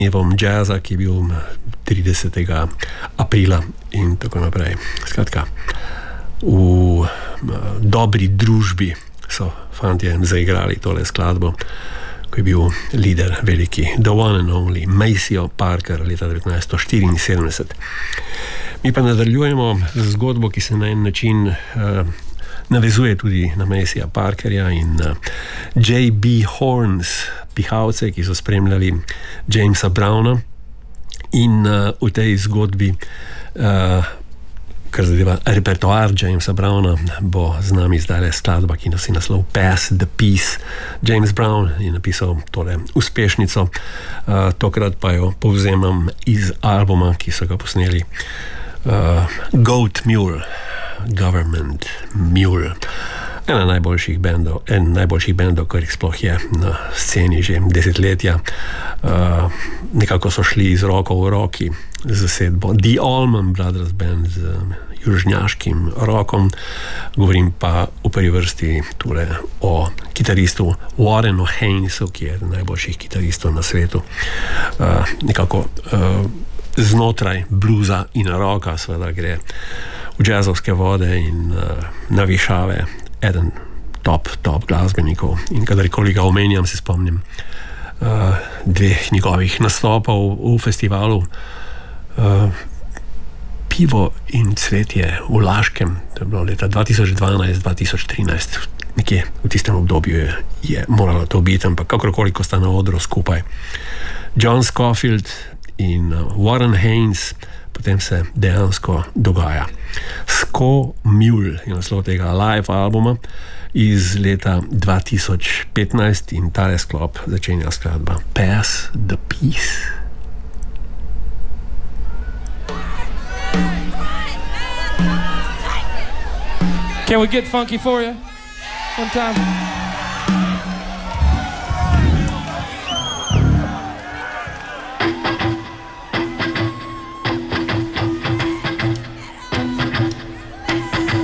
dnevom jazza, ki je bil 30. aprila in tako naprej. Skratka, v dobri družbi so fantje zaigrali tole skladbo, ko je bil lider veliki, the one and only Maceo Parker leta 1974. Mi pa nadaljujemo z zgodbo, ki se na en način navezuje tudi na Macea Parkerja in J.B. Horns, pihalce, ki so spremljali Jamesa Browna, in v tej zgodbi, kar zadeva repertoar Jamesa Browna, bo z nami zdaj skladba, ki nosi naslov Pass the Peace. James Brown je napisal tole uspešnico, tokrat pa jo povzemam iz albuma, ki so ga posneli, Goat Mule, Government Mule. En najboljših bendov, kar jih sploh je na sceni že desetletja. Nekako so šli z roko v roki z zasedbo The Allman Brothers Band z južnjaškim rokom. Govorim pa v prvi vrsti tule o kitaristu Warrenu Haynesu, ki je najboljših kitaristov na svetu. Nekako znotraj bluza in roka seveda gre v jazzovske vode in na višave. Eden top glasbenikov, in kadarkoli ga omenjam, se spomnim dveh njegovih nastopov v festivalu Pivo in cvetje v Laškem. To je bilo leta 2012-2013, nekje v tistem obdobju je moralo to biti, ampak kakorkoli, ko sta na odru skupaj John Scofield in Warren Haynes, potem se dejansko dogaja. Sco Mule je naslov tega live albuma iz leta 2015 in tale sklop začenja skladba Pass the Peace. Can we get funky for you? One time.